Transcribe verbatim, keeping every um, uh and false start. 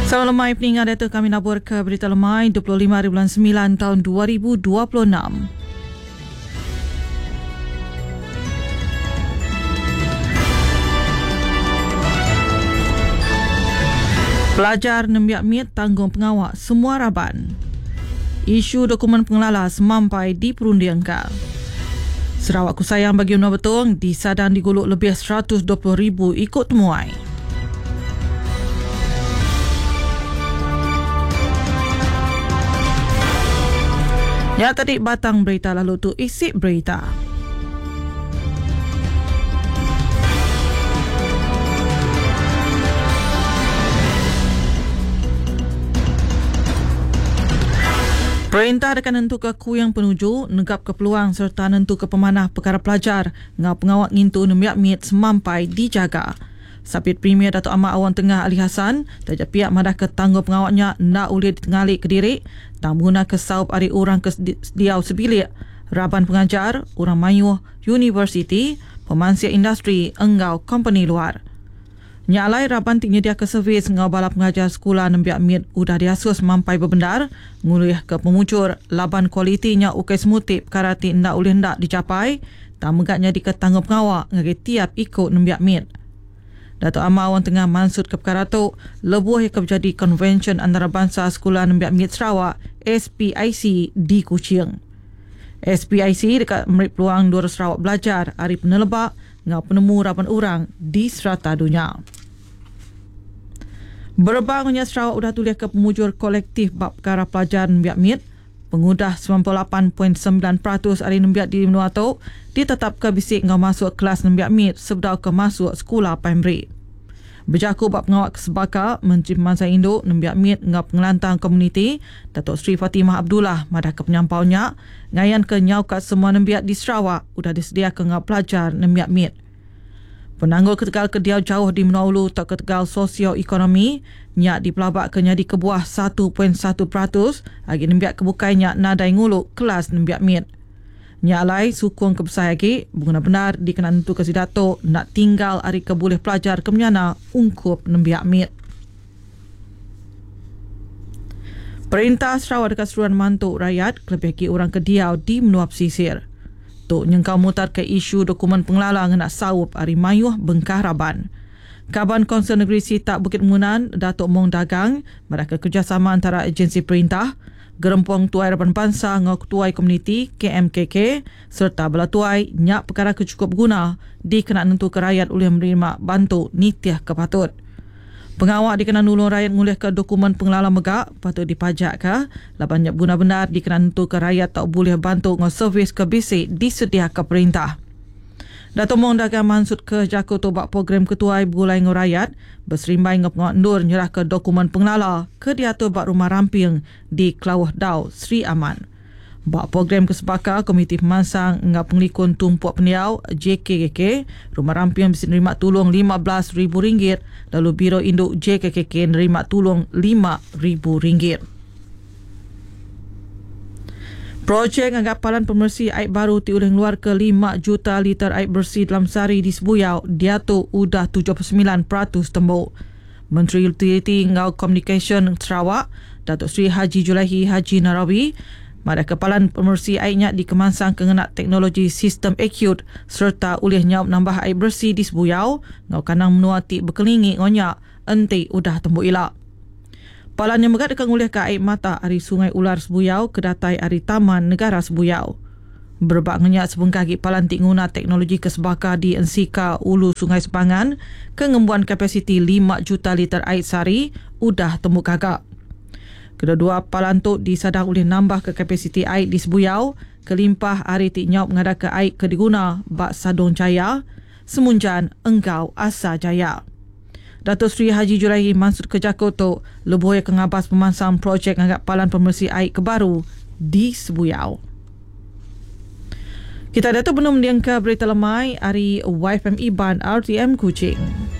Selamat lemai peningat data kami nabur ke berita lemai dua puluh lima hari bulan sembilan tahun dua ribu dua puluh enam. Pelajar nembiak mit tanggung pengawal semua Raban. Isu dokumen pengelala semampai di perundingkan. Sarawak Kusayang bagi Menua Betong di Sadang digolok lebih seratus dua puluh ribu ikut temuai. Ya tadi batang berita lalu tu isi berita. Perintah dekan nentu ke ku yang penuju, negap ke peluang serta nentu ke pemanah perkara pelajar ngau pengawak ngintu nemiak mit semampai dijaga. Sapit Premier Datuk Ahmad Awan Tengah Ali Hassan, tajak pihak madah ke tanggung pengawaknya nak boleh ditengalik ke diri, tak guna ke saup ari orang ke diau sebilik, Raban pengajar, orang mayuh, universiti, pemansia industri, enggau company luar. Nyalai Raban tinyedia ke servis ngau bala pengajar sekolah nembiak mit udah diasus mampai berbendar, ngulih ke pemucur, laban kualitinya ukai semutip karati ndak boleh ndak dicapai, tak megatnya di ke tanggung pengawak ngagi tiap ikut nembiak mit. Datuk Ahmad Awan Tengah mansut ke perkara tu, lebuh yang terjadi konvensyen antarabangsa Sekolah Nembiak Mit Sarawak S P I C di Kuching. S P I C dekat memberi peluang dua Sarawak belajar hari penelebak ngau penemu rapan orang di serata dunia. Berbangnya Sarawak sudah tulis ke pemujur kolektif bab perkara pelajar Nembiak Mit, pengudah sembilan puluh lapan perpuluhan sembilan peratus hari nembiak di Menua tu ditetap ke bisik ngau masuk kelas nembiak mit sebelum ke masuk sekolah primary. Berjaku bab pengawak kesebaka Menteri Pemangsa Induk nembiak mit ngau pengelantang komuniti Datuk Seri Fatimah Abdullah madah ke penyampaunya ngayan ke nyau kat semua nembiak di Sarawak sudah disedia ke ngau pelajar nembiak mit. Penanggul ketegal kediau jauh di Menua Ulu tak ketegal sosio-ekonomi nyak dipelabak ke nyadi kebuah satu perpuluhan satu peratus lagi nembiak kebukai nyak nadai nguluk kelas nembiak mit. Nyak lai sukung kebesar lagi berguna benar dikenal tentu kesidato nak tinggal hari keboleh pelajar kemenyana ungkup nembiak mit. Perintah Sarawak dekat seruan mantuk rakyat kelebih orang kediau di Menua Pesisir. Tok nyengkau mutar ke isu dokumen pengelala nak saup hari mayuh Bengkah Raban. Kaban Konsern Negeri Sitak Bukit Mengunan, Datuk Mong Dagang, mereka kerjasama antara agensi perintah, Gerempong Tuai Raban Bangsa dengan Tuai Komuniti K M K K serta bala tuai nyak perkara kecukup guna dikenal nentu ke rakyat oleh menerima bantu nitiah kepatut. Pengawak dikenal nulung rakyat ngulih ke dokumen pengelala megak patut dipajak ke laban nyap guna benar dikenal nentu ke rakyat tak boleh bantu dengan servis ke bisik disedia ke perintah. Datuk Mong Dagang mansut ke jaku tobak program ketuai bergulai dengan rakyat berserimbai dengan pengawak ndur nyerah ke dokumen pengelala ke diatur bak rumah ramping di Kelawah Dau Sri Aman. Bak program kesepaka Komiti Pemansang dengan pengelikun tumpuk pendiau J K K K, rumah ramping bisa nerima tolong lima belas ribu ringgit, lalu Biro Induk J K K K nerima tolong lima ribu ringgit. Projek anggapalan pembersih air baru diulang luar ke lima juta liter air bersih dalam sehari di Sebuyau, diatur udah tujuh puluh sembilan peratus tembok. Menteri Utility Ngau Communication Sarawak, Datuk Seri Haji Julaihi Haji Narawi, Mada kepalan pembersih airnya dikemansang kengenak teknologi sistem acute serta ulih nyaup nambah air bersih di Sebuyau, ngau kanang menua ti berkelingi ngonyak, enti udah tembuk ilak. Palan yang megat dekat ulih ke air mata dari Sungai Ular Sebuyau ke datai dari Taman Negara Sebuyau. Berbak ngenyak sebengkagi palan ti nguna teknologi kesebaka di Ensika Ulu Sungai Sepangan ke ngembuan kapasiti lima juta liter air sehari udah tembuk gagak. Kedua-dua palan tu disadang oleh nambah ke kapasiti air di Sebuyau, kelimpah hari ti nyaup ngada ke air ke diguna bak Sadong Jaya, Semunjan, Enggau, Asa Jaya. Datuk Seri Haji Julaihi mansut ke Jakoto, lebuh ke ngabas pemansang projek ngagak palan pembersih air kebaru di Sebuyau. Kita datuk belum diangka berita lemai hari Y F M Iban R T M Kuching.